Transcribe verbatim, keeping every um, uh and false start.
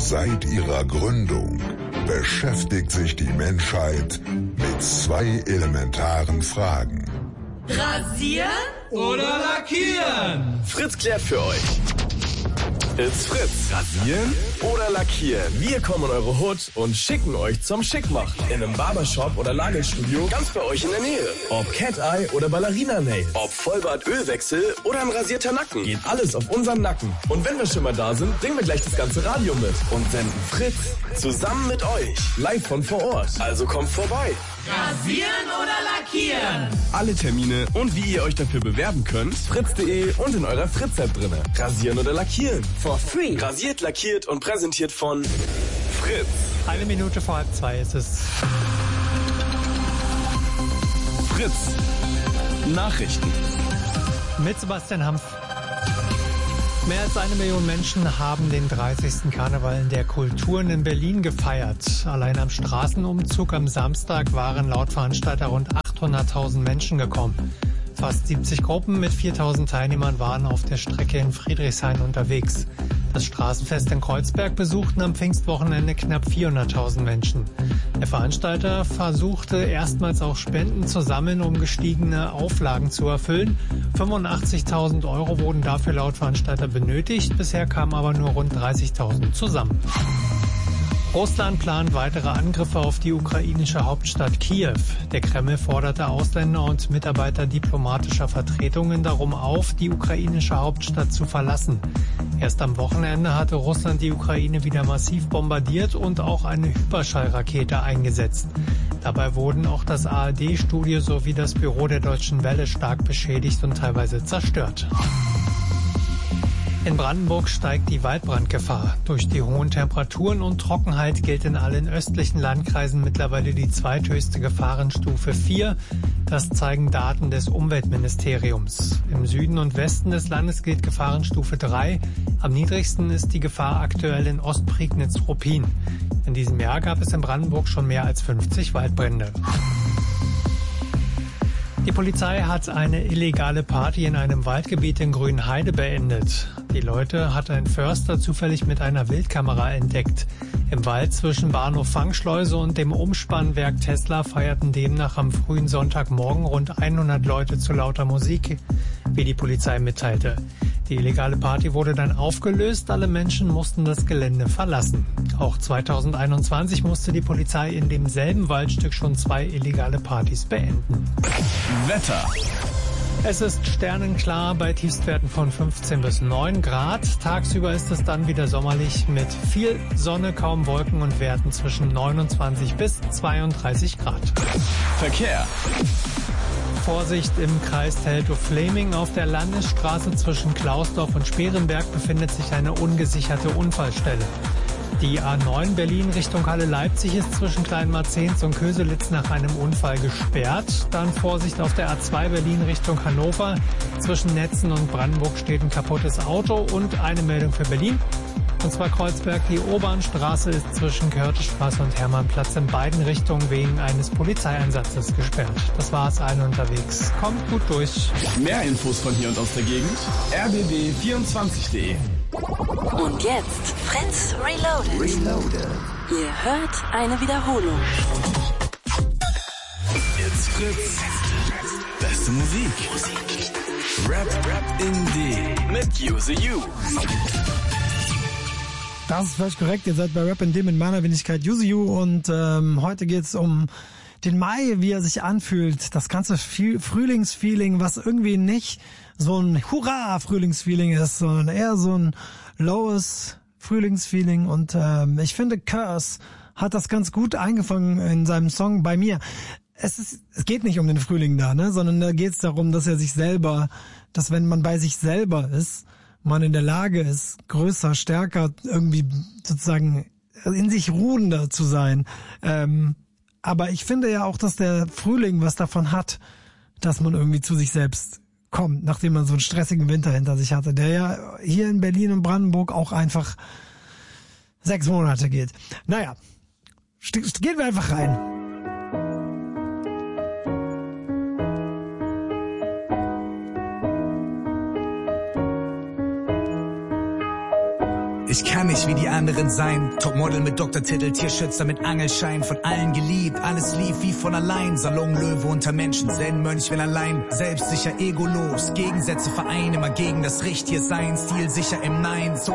Seit ihrer Gründung beschäftigt sich die Menschheit mit zwei elementaren Fragen. Rasieren oder lackieren? Fritz klärt für euch. It's Fritz. Rasieren oder lackieren? Wir kommen in eure Hut und schicken euch zum Schickmachen. In einem Barbershop oder Nagelstudio ganz bei euch in der Nähe. Ob Cat-Eye oder Ballerina-Nails. Ob Vollbart-Ölwechsel oder ein rasierter Nacken. Geht alles auf unseren Nacken. Und wenn wir schon mal da sind, bringen wir gleich das ganze Radio mit. Und senden Fritz zusammen mit euch. Live von vor Ort. Also kommt vorbei. Rasieren oder lackieren? Alle Termine und wie ihr euch dafür bewerben könnt, fritz punkt de und in eurer Fritz-App drinne. Rasieren oder lackieren? For free. Rasiert, lackiert und präsentiert von Fritz. Eine Minute vor halb zwei ist es. Fritz. Nachrichten. Mit Sebastian Hampf. Mehr als eine Million Menschen haben den dreißigsten Karneval der Kulturen in Berlin gefeiert. Allein am Straßenumzug am Samstag waren laut Veranstalter rund achthunderttausend Menschen gekommen. Fast siebzig Gruppen mit viertausend Teilnehmern waren auf der Strecke in Friedrichshain unterwegs. Das Straßenfest in Kreuzberg besuchten am Pfingstwochenende knapp vierhunderttausend Menschen. Der Veranstalter versuchte erstmals auch Spenden zu sammeln, um gestiegene Auflagen zu erfüllen. fünfundachtzigtausend Euro wurden dafür laut Veranstalter benötigt. Bisher kamen aber nur rund dreißigtausend zusammen. Russland plant weitere Angriffe auf die ukrainische Hauptstadt Kiew. Der Kreml forderte Ausländer und Mitarbeiter diplomatischer Vertretungen darum auf, die ukrainische Hauptstadt zu verlassen. Erst am Wochenende hatte Russland die Ukraine wieder massiv bombardiert und auch eine Hyperschallrakete eingesetzt. Dabei wurden auch das A R D-Studio sowie das Büro der Deutschen Welle stark beschädigt und teilweise zerstört. In Brandenburg steigt die Waldbrandgefahr. Durch die hohen Temperaturen und Trockenheit gilt in allen östlichen Landkreisen mittlerweile die zweithöchste Gefahrenstufe vier. Das zeigen Daten des Umweltministeriums. Im Süden und Westen des Landes gilt Gefahrenstufe drei. Am niedrigsten ist die Gefahr aktuell in Ostprignitz-Ruppin. In diesem Jahr gab es in Brandenburg schon mehr als fünfzig Waldbrände. Die Polizei hat eine illegale Party in einem Waldgebiet in Grünheide beendet. Die Leute hat ein Förster zufällig mit einer Wildkamera entdeckt. Im Wald zwischen Bahnhof Fangschleuse und dem Umspannwerk Tesla feierten demnach am frühen Sonntagmorgen rund hundert Leute zu lauter Musik, wie die Polizei mitteilte. Die illegale Party wurde dann aufgelöst, alle Menschen mussten das Gelände verlassen. Auch zweitausendeinundzwanzig musste die Polizei in demselben Waldstück schon zwei illegale Partys beenden. Wetter. Es ist sternenklar bei Tiefstwerten von fünfzehn bis neun Grad. Tagsüber ist es dann wieder sommerlich mit viel Sonne, kaum Wolken und Werten zwischen neunundzwanzig bis zweiunddreißig Grad. Verkehr. Vorsicht im Kreis Teltow-Fläming. Auf der Landesstraße zwischen Klausdorf und Sperenberg befindet sich eine ungesicherte Unfallstelle. Die A neun Berlin Richtung Halle-Leipzig ist zwischen Kleinmarzenz und Köselitz nach einem Unfall gesperrt. Dann Vorsicht auf der A zwei Berlin Richtung Hannover. Zwischen Netzen und Brandenburg steht ein kaputtes Auto und eine Meldung für Berlin. Und zwar Kreuzberg, die Obernstraße ist zwischen Körtestraße und Hermannplatz in beiden Richtungen wegen eines Polizeieinsatzes gesperrt. Das war's, eine unterwegs. Kommt gut durch. Mehr Infos von hier und aus der Gegend. r b b vierundzwanzig punkt de. Und jetzt Fritz Reloaded. Reloaded. Ihr hört eine Wiederholung. It's Fritz. Beste Musik. Rap, Rap in D. Mit Use You. Das ist völlig korrekt. Ihr seid bei Rap in D mit meiner Wenigkeit Use You und ähm, heute geht's um den Mai, wie er sich anfühlt. Das ganze Frühlingsfeeling, was irgendwie nicht so ein Hurra-Frühlingsfeeling ist, sondern eher so ein lowes Frühlingsfeeling. Und ähm, ich finde, Curse hat das ganz gut eingefangen in seinem Song Bei mir. Es ist, es geht nicht um den Frühling da, ne, sondern da geht es darum, dass er sich selber, dass wenn man bei sich selber ist, man in der Lage ist, größer, stärker, irgendwie sozusagen in sich ruhender zu sein. Ähm, aber ich finde ja auch, dass der Frühling was davon hat, dass man irgendwie zu sich selbst kommt, nachdem man so einen stressigen Winter hinter sich hatte, der ja hier in Berlin und Brandenburg auch einfach sechs Monate geht. Naja, gehen wir einfach rein. Ich kann nicht wie die anderen sein. Topmodel mit Doktortitel, Tierschützer mit Angelschein. Von allen geliebt, alles lief wie von allein. Salonlöwe unter Menschen, Zen-Mönch wenn allein. Selbstsicher, egolos, Gegensätze vereinen. Immer gegen das Richtige sein, stilsicher im Nein. So